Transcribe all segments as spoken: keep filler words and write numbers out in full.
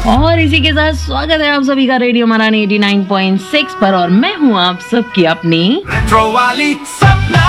और इसी के साथ स्वागत है आप सभी का रेडियो मरानी नवासी पॉइंट सिक्स पर और मैं हूँ आप सबकी अपनी रेट्रो वाली सपना,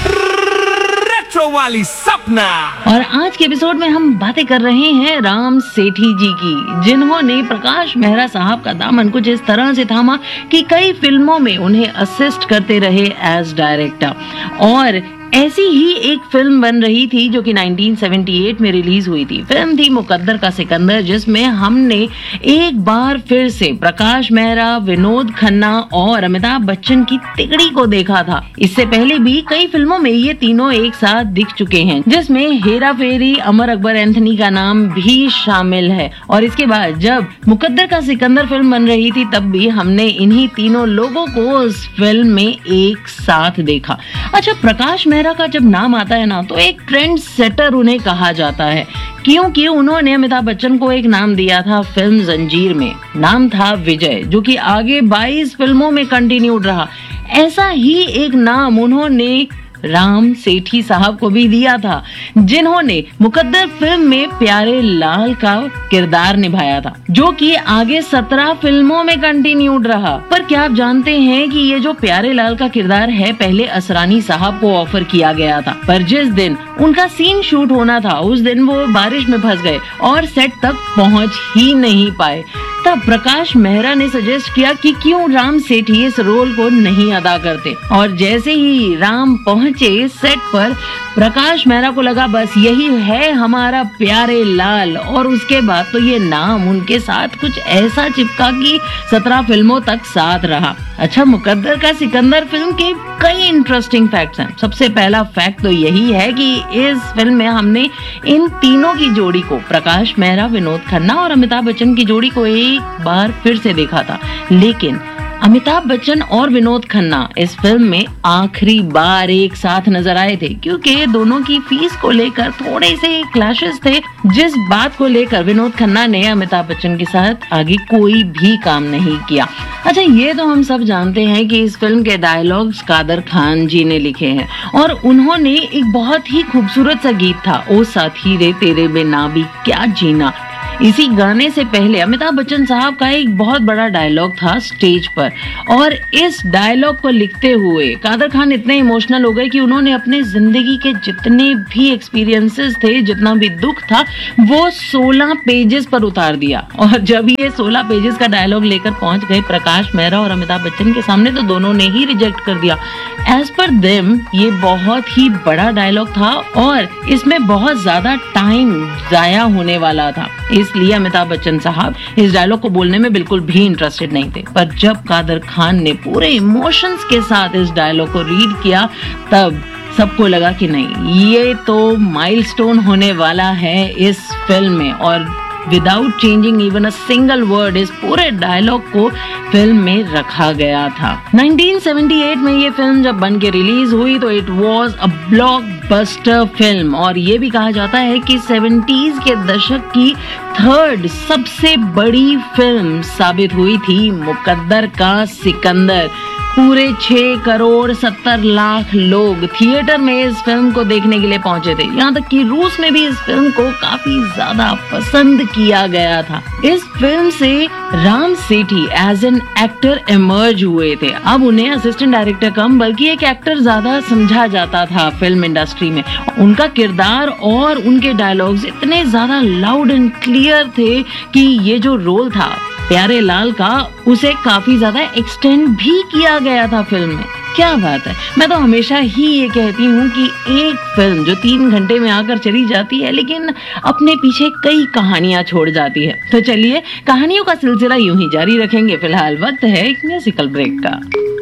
रेट्रो वाली सपना। और आज के एपिसोड में हम बातें कर रहे हैं राम सेठी जी की, जिन्होंने प्रकाश मेहरा साहब का दामन कुछ इस तरह से थामा कि कई फिल्मों में उन्हें असिस्ट करते रहे एज डायरेक्टर। और ऐसी ही एक फिल्म बन रही थी जो कि नाइनटीन सेवेंटी एट में रिलीज हुई थी। फिल्म थी मुकद्दर का सिकंदर, जिसमें हमने एक बार फिर से प्रकाश मेहरा, विनोद खन्ना और अमिताभ बच्चन की तिकड़ी को देखा था। इससे पहले भी कई फिल्मों में ये तीनों एक साथ दिख चुके हैं, जिसमें हेरा फेरी, अमर अकबर एंथनी का नाम भी शामिल है। और इसके बाद जब मुकद्दर का सिकंदर फिल्म बन रही थी तब भी हमने इन्हीं तीनों लोगों को उस फिल्म में एक साथ देखा। अच्छा, प्रकाश का जब नाम आता है ना तो एक ट्रेंड सेटर उन्हें कहा जाता है, क्योंकि उन्होंने अमिताभ बच्चन को एक नाम दिया था फिल्म जंजीर में। नाम था विजय, जो कि आगे बाईस फिल्मों में कंटिन्यूड रहा। ऐसा ही एक नाम उन्होंने राम सेठी साहब को भी दिया था, जिन्होंने मुकद्दर फिल्म में प्यारे लाल का किरदार निभाया था, जो कि आगे सत्रह फिल्मों में कंटिन्यूड रहा। पर क्या आप जानते हैं कि ये जो प्यारे लाल का किरदार है पहले असरानी साहब को ऑफर किया गया था, पर जिस दिन उनका सीन शूट होना था उस दिन वो बारिश में फंस गए और सेट तक पहुंच ही नहीं पाए। तब प्रकाश मेहरा ने सजेस्ट किया कि क्यों राम सेठी इस रोल को नहीं अदा करते। और जैसे ही राम पहुंचे सेट पर, प्रकाश मेहरा को लगा बस यही है हमारा प्यारे लाल, और उसके बाद तो ये नाम उनके साथ कुछ ऐसा चिपका कि सत्रह फिल्मों तक साथ रहा। अच्छा, मुकद्दर का सिकंदर फिल्म के कई इंटरेस्टिंग फैक्ट्स हैं। सबसे पहला फैक्ट तो यही है कि इस फिल्म में हमने इन तीनों की जोड़ी को, प्रकाश मेहरा, विनोद खन्ना और अमिताभ बच्चन की जोड़ी को एक बार फिर से देखा था। लेकिन अमिताभ बच्चन और विनोद खन्ना इस फिल्म में आखिरी बार एक साथ नजर आए थे, क्योंकि दोनों की फीस को लेकर थोड़े से क्लैशेस थे, जिस बात को लेकर विनोद खन्ना ने अमिताभ बच्चन के साथ आगे कोई भी काम नहीं किया। अच्छा, ये तो हम सब जानते हैं कि इस फिल्म के डायलॉग्स कादर खान जी ने लिखे हैं, और उन्होंने एक बहुत ही खूबसूरत सा गीत था, ओ साथी रे तेरे बिना भी क्या जीना। इसी गाने से पहले अमिताभ बच्चन साहब का एक बहुत बड़ा डायलॉग था स्टेज पर, और इस डायलॉग को लिखते हुए कादर खान इतने इमोशनल हो गए कि उन्होंने अपने जिंदगी के जितने भी एक्सपीरियंसेस थे, जितना भी दुख था, वो सोलह पेजेस पर उतार दिया। और जब ये सोलह पेजेस का डायलॉग लेकर पहुंच गए प्रकाश मेहरा और अमिताभ बच्चन के सामने, तो दोनों ने ही रिजेक्ट कर दिया। एज पर देम ये बहुत ही बड़ा डायलॉग था और इसमें बहुत ज्यादा टाइम जाया होने वाला था, इसलिए अमिताभ बच्चन साहब इस डायलॉग को बोलने में बिल्कुल भी इंटरेस्टेड नहीं थे। पर जब कादर खान ने पूरे इमोशंस के साथ इस डायलॉग को रीड किया, तब सबको लगा कि नहीं, ये तो माइलस्टोन होने वाला है इस फिल्म में। और without changing even a single word इस पूरे डायलॉग को फिल्म में रखा गया था। नाइनटीन सेवेंटी एट में ये फिल्म जब बन के रिलीज हुई तो it was a blockbuster film, और ये भी कहा जाता है कि सेवेंटीज के दशक की थर्ड सबसे बड़ी फिल्म साबित हुई थी मुकद्दर का सिकंदर। पूरे छह करोड़ सत्तर लाख लोग थिएटर में इस फिल्म को देखने के लिए पहुंचे थे। यहाँ तक कि रूस में भी इस फिल्म को काफी ज्यादा पसंद किया गया था। इस फिल्म से राम सेठी एज एन एक्टर इमर्ज हुए थे। अब उन्हें असिस्टेंट डायरेक्टर कम बल्कि एक एक्टर ज्यादा समझा जाता था फिल्म इंडस्ट्री में। उनका किरदार और उनके डायलॉग्स इतने ज्यादा लाउड एंड क्लियर थे कि ये जो रोल था प्यारे लाल का, उसे काफी ज्यादा एक्सटेंड भी किया गया था फिल्म में। क्या बात है। मैं तो हमेशा ही ये कहती हूँ कि एक फिल्म जो तीन घंटे में आकर चली जाती है लेकिन अपने पीछे कई कहानियां छोड़ जाती है। तो चलिए कहानियों का सिलसिला यूं ही जारी रखेंगे। फिलहाल वक्त है एक म्यूजिकल ब्रेक का।